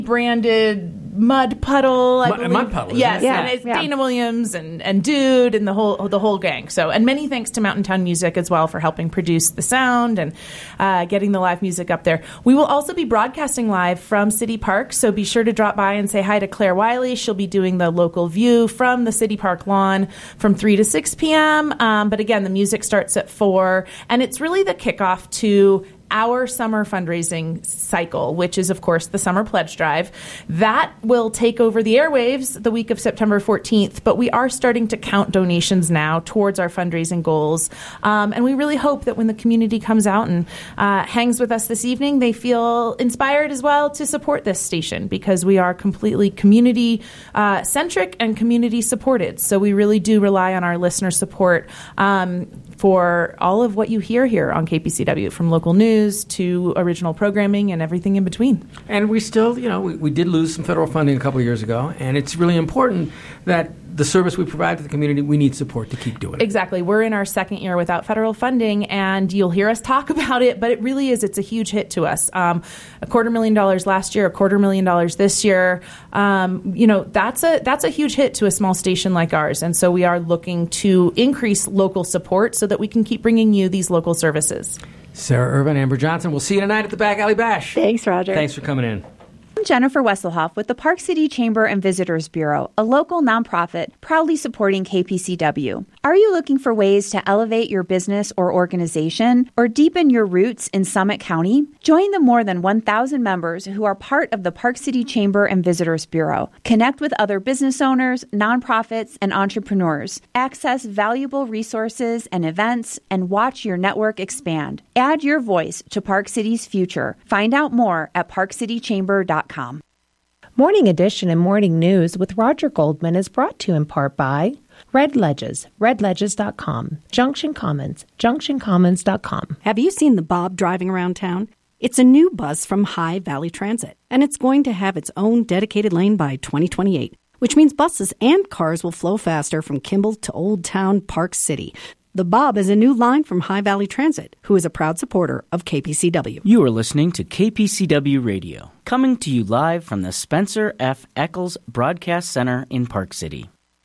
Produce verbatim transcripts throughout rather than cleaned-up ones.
branded Mud Puddle, I Mud, believe. Mud Puddle, yes, yeah, and it's yeah. Dana Williams and, and Dude and the whole the whole gang. So, and many thanks to Mountain Town Music as well for helping produce the sound and uh, getting the live music up there. We will also be broadcasting live from City Park, so be sure to drop by and say hi to Claire Wiley. She'll be doing the local view from the City Park lawn from three to six p.m. Um, but again, the music starts at four, and it's really the kickoff to our summer fundraising cycle, which is, of course, the Summer Pledge Drive. That will take over the airwaves the week of September fourteenth, but we are starting to count donations now towards our fundraising goals. Um, and we really hope that when the community comes out and uh, hangs with us this evening, they feel inspired as well to support this station, because we are completely community uh, centric and community supported. So we really do rely on our listener support um, for all of what you hear here on K P C W, from local news to original programming and everything in between. And we still, you know, we, we did lose some federal funding a couple of years ago, and it's really important that the service we provide to the community, we need support to keep doing it. Exactly. We're in our second year without federal funding, and you'll hear us talk about it, but it really is, it's a huge hit to us. Um, a quarter million dollars last year, a quarter million dollars this year. Um, you know, that's a that's a huge hit to a small station like ours, and so we are looking to increase local support so that we can keep bringing you these local services. Sarah Irvin, Amber Johnson, we'll see you tonight at the Back Alley Bash. Thanks, Roger. Thanks for coming in. I'm Jennifer Wesselhoff with the Park City Chamber and Visitors Bureau, a local nonprofit proudly supporting K P C W. Are you looking for ways to elevate your business or organization or deepen your roots in Summit County? Join the more than one thousand members who are part of the Park City Chamber and Visitors Bureau. Connect with other business owners, nonprofits, and entrepreneurs. Access valuable resources and events and watch your network expand. Add your voice to Park City's future. Find out more at park city chamber dot com. Morning Edition and Morning News with Roger Goldman is brought to you in part by Red Ledges, red ledges dot com, Junction Commons, junction commons dot com. Have you seen the Bob driving around town? It's a new bus from High Valley Transit, and it's going to have its own dedicated lane by twenty twenty-eight, which means buses and cars will flow faster from Kimball to Old Town Park City. The Bob is a new line from High Valley Transit, who is a proud supporter of K P C W. You are listening to K P C W Radio, coming to you live from the Spencer F. Eccles Broadcast Center in Park City.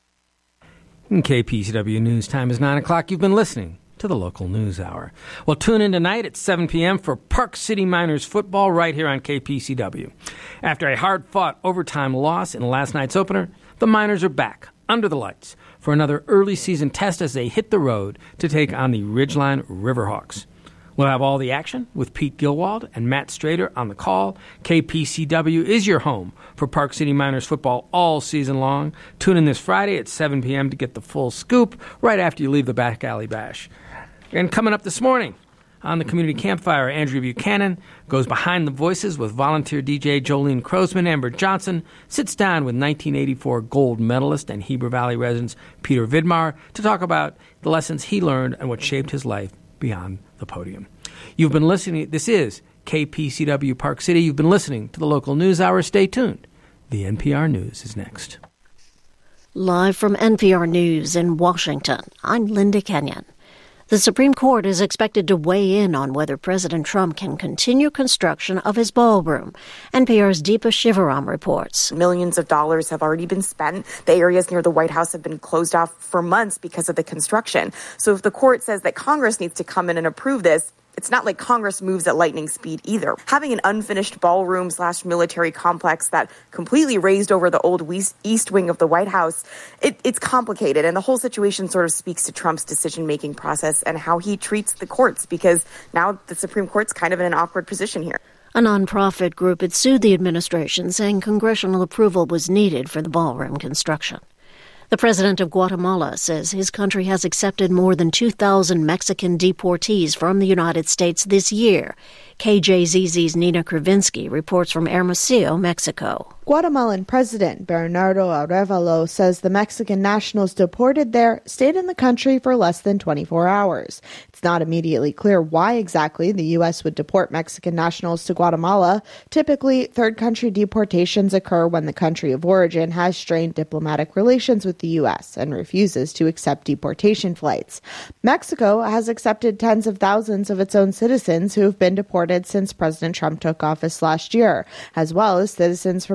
In K P C W News time is nine o'clock. You've been listening to the Local News Hour. Well, tune in tonight at seven p.m. for Park City Miners football right here on K P C W. After a hard-fought overtime loss in last night's opener, the Miners are back under the lights for another early season test as they hit the road to take on the Ridgeline Riverhawks. We'll have all the action with Pete Gilwald and Matt Strader on the call. K P C W is your home for Park City Miners football all season long. Tune in this Friday at seven p.m. to get the full scoop right after you leave the Back Alley Bash. And coming up this morning on the Community Campfire, Andrea Buchanan goes behind the voices with volunteer D J Jolene Crosman. Amber Johnson sits down with nineteen eighty-four gold medalist and Heber Valley resident Peter Vidmar to talk about the lessons he learned and what shaped his life beyond the podium. You've been listening. This is K P C W Park City. You've been listening to the Local News Hour. Stay tuned. The N P R News is next. Live from N P R News in Washington, I'm Linda Kenyon. The Supreme Court is expected to weigh in on whether President Trump can continue construction of his ballroom. N P R's Deepa Shivaram reports. Millions of dollars have already been spent. The areas near the White House have been closed off for months because of the construction. So if the court says that Congress needs to come in and approve this, it's not like Congress moves at lightning speed either. Having an unfinished ballroom slash military complex that completely raised over the old east wing of the White House, it, it's complicated. And the whole situation sort of speaks to Trump's decision-making process and how he treats the courts, because now the Supreme Court's kind of in an awkward position here. A nonprofit group had sued the administration, saying congressional approval was needed for the ballroom construction. The president of Guatemala says his country has accepted more than two thousand Mexican deportees from the United States this year. K J Z Z's Nina Kravinsky reports from Hermosillo, Mexico. Guatemalan President Bernardo Arévalo says the Mexican nationals deported there stayed in the country for less than twenty-four hours. It's not immediately clear why exactly the U S would deport Mexican nationals to Guatemala. Typically, third country deportations occur when the country of origin has strained diplomatic relations with the U S and refuses to accept deportation flights. Mexico has accepted tens of thousands of its own citizens who have been deported started since President Trump took office last year, as well as citizens from